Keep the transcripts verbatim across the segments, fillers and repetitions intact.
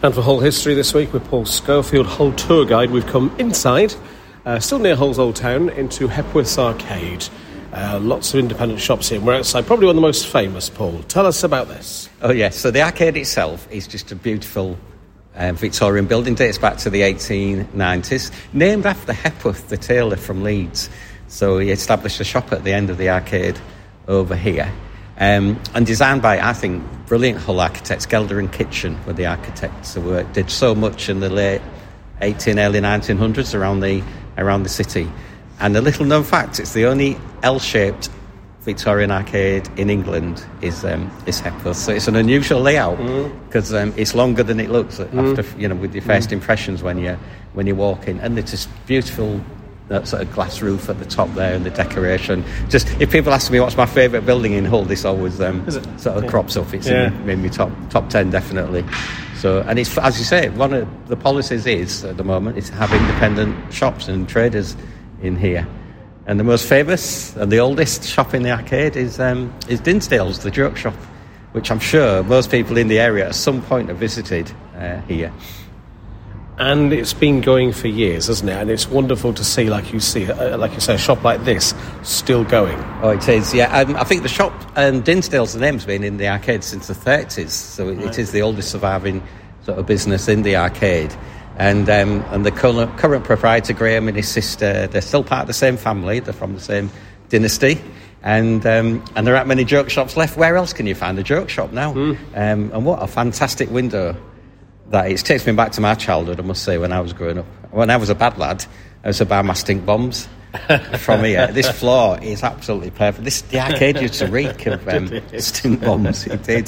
And for Hull History this week with Paul Schofield, Hull Tour Guide, we've come inside, uh, still near Hull's Old Town, into Hepworth's Arcade. Uh, lots of independent shops here. We're outside, probably one of the most famous, Paul. Tell us about this. Oh, yes. So the arcade itself is just a beautiful uh, Victorian building. Dates back to the eighteen nineties. Named after Hepworth, the tailor from Leeds. So he established a shop at the end of the arcade over here. Um, and designed by, I think, brilliant Hull architects. Gelder and Kitchen were the architects who were, did so much in the late eighteen, early nineteen hundreds around the around the city. And a little known fact, it's the only L-shaped Victorian arcade in England is um, is Hepworth. So it's an unusual layout because mm. um, it's longer than it looks mm. after, you know, with your first mm. impressions when you when you walk in. And it's just beautiful. That sort of glass roof at the top there and the decoration. Just if people ask me what's my favourite building in Hull, this always um, sort of yeah. crops up. It's yeah. in, in my top top ten definitely. So and it's, as you say, one of the policies is at the moment is to have independent shops and traders in here. And the most famous and the oldest shop in the arcade is um, is Dinsdale's, the joke shop, which I'm sure most people in the area at some point have visited uh, here. And it's been going for years, hasn't it? And it's wonderful to see, like you see, uh, like you say, a shop like this still going. Oh, it is, yeah. Um, I think the shop, um, Dinsdale's, the name's been in the arcade since the thirties, so it, right. it is the oldest surviving sort of business in the arcade. And um, and the current, current proprietor, Graham, and his sister, they're still part of the same family. They're from the same dynasty. And um, and there aren't many joke shops left. Where else can you find a joke shop now? Mm. Um, and what a fantastic window that is. It takes me back to my childhood, I must say, when I was growing up. When I was a bad lad, I used to buy my stink bombs from here. This floor is absolutely perfect. This the arcade used to reek of um, stink bombs. It did.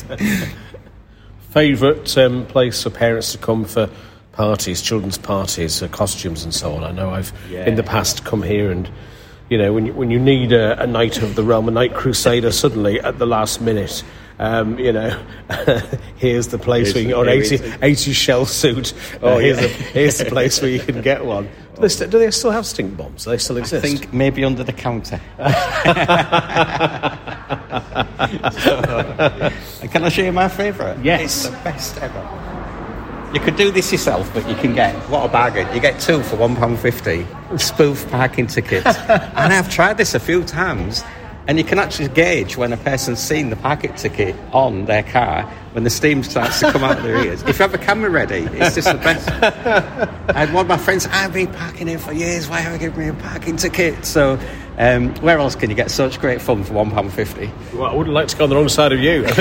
Favourite um, place for parents to come for parties, children's parties, uh, costumes and so on? I know I've yeah. in the past come here and, you know, when you, when you need a, a Knight of the Realm, a Knight Crusader suddenly at the last minute, um, you know, here's the place here's where you can, or an eighty shell suit, oh, uh, here's, yeah. the, here's the place where you can get one. Do they, st- do they still have stink bombs? Do they still exist? I think maybe under the counter. so, can I show you my favourite? Yes. It's the best ever. You could do this yourself, but you can get, what a bargain, you get two for one pound fifty, spoof parking tickets. And I've tried this a few times, and you can actually gauge when a person's seen the parking ticket on their car when the steam starts to come out of their ears. If you have a camera ready, it's just the best. I had one of my friends, I've been parking here for years, why haven't you given me a parking ticket? So um, where else can you get such great fun for one pound fifty? Well, I wouldn't like to go on the wrong side of you, I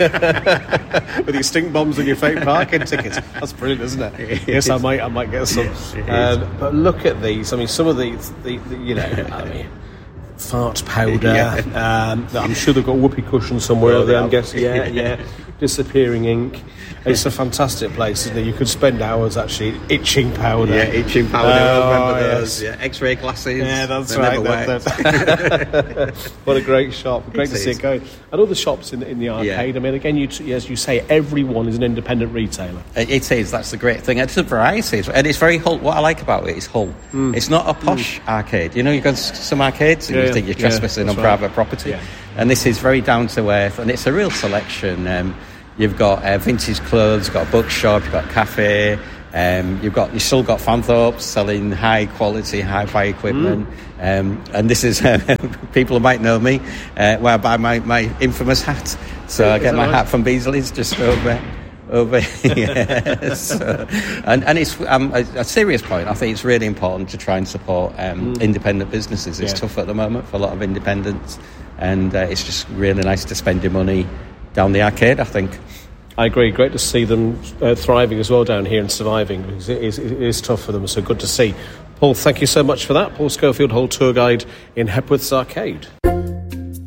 think. With your stink bombs and your fake parking tickets. That's brilliant, isn't it? it yes, is. I might I might get some. Um, but look at these. I mean, some of these, the, the, you know, I mean, fart powder. Yeah. Um, I'm sure they've got whoopee cushions somewhere oh, there, I'm guessing. Yeah, yeah. Disappearing ink. It's a fantastic place, isn't it? You could spend hours actually itching powder. Yeah, itching powder. Oh, I remember yes. those. Yeah, X-ray glasses. Yeah, that's right. That, that. What a great shop. Great it to is. see it going. And all the shops in, in the arcade. Yeah. I mean, again, you t- as you say, everyone is an independent retailer. It is. That's the great thing. It's a variety. And it's very Hull. What I like about it is Hull. Mm. It's not a posh mm. arcade. You know, you go to some arcades and yeah, you think you're trespassing yeah, on right. private property. Yeah. And this is very down to earth. And it's a real selection. Um, You've got uh, vintage clothes, you've got a bookshop, you've got a cafe, um, you've got, you've still got Fanthorpe selling high quality, hi-fi equipment. Mm. Um, and this is, uh, people who might know me, uh, where I buy my, my infamous hat. So is I get my right? hat from Beasley's just over over here. so, and, and it's um, a, a serious point. I think it's really important to try and support um, mm. independent businesses. It's yeah. tough at the moment for a lot of independents. And uh, it's just really nice to spend your money down the arcade, I think. I agree. Great to see them uh, thriving as well down here and surviving, because it is, it is tough for them, so good to see. Paul, thank you so much for that. Paul Schofield, Hull Tour Guide in Hepworth's Arcade.